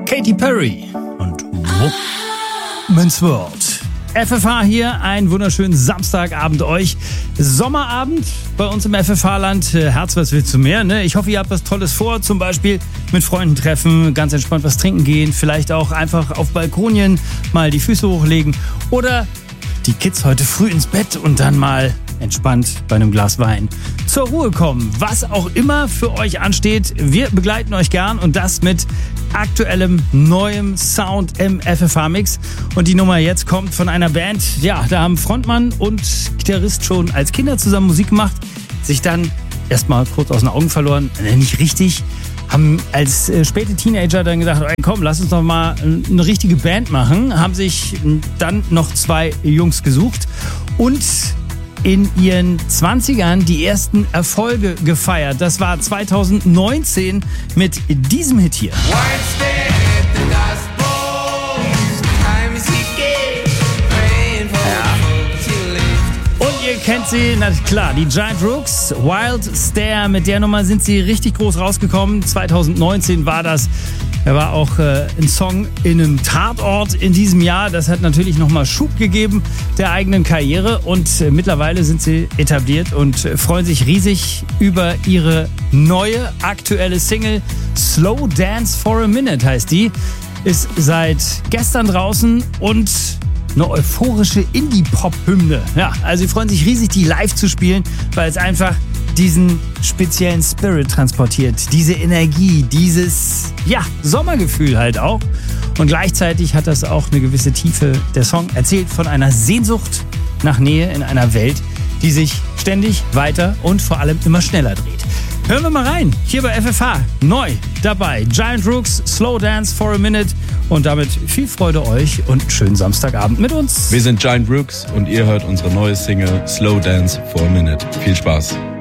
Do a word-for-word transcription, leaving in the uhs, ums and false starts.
Katy Perry und Woman's World. F F H hier, einen wunderschönen Samstagabend euch. Sommerabend bei uns im F F H-Land. Herz, was willst du mehr? Ne? Ich hoffe, ihr habt was Tolles vor. Zum Beispiel mit Freunden treffen, ganz entspannt was trinken gehen. Vielleicht auch einfach auf Balkonien mal die Füße hochlegen. Oder die Kids heute früh ins Bett und dann mal entspannt bei einem Glas Wein zur Ruhe kommen. Was auch immer für euch ansteht, wir begleiten euch gern und das mit aktuellem, neuem Sound im F F H-Mix. Und die Nummer jetzt kommt von einer Band, ja, da haben Frontmann und Gitarrist schon als Kinder zusammen Musik gemacht, sich dann erstmal kurz aus den Augen verloren, nicht richtig, haben als äh, späte Teenager dann gedacht, ey, komm, lass uns doch mal eine richtige Band machen, haben sich dann noch zwei Jungs gesucht und in ihren zwanzigern die ersten Erfolge gefeiert. Das war zwanzig neunzehn mit diesem Hit hier. Und ihr kennt sie, na klar, die Giant Rooks, Wild Stare, mit der Nummer sind sie richtig groß rausgekommen. zwanzig neunzehn war das. Da war auch äh, ein Song in einem Tatort in diesem Jahr. Das hat natürlich nochmal Schub gegeben der eigenen Karriere. Und äh, mittlerweile sind sie etabliert und äh, freuen sich riesig über ihre neue aktuelle Single. Slow Dance for a Minute heißt die. Ist seit gestern draußen und eine euphorische Indie-Pop-Hymne. Ja, also sie freuen sich riesig, die live zu spielen, weil es einfach diesen speziellen Spirit transportiert, diese Energie, dieses, ja, Sommergefühl halt auch. Und gleichzeitig hat das auch eine gewisse Tiefe. Der Song erzählt von einer Sehnsucht nach Nähe in einer Welt, die sich ständig weiter und vor allem immer schneller dreht. Hören wir mal rein, hier bei F F H, neu dabei, Giant Rooks, Slow Dance for a Minute und damit viel Freude euch und schönen Samstagabend mit uns. Wir sind Giant Rooks und ihr hört unsere neue Single Slow Dance for a Minute. Viel Spaß.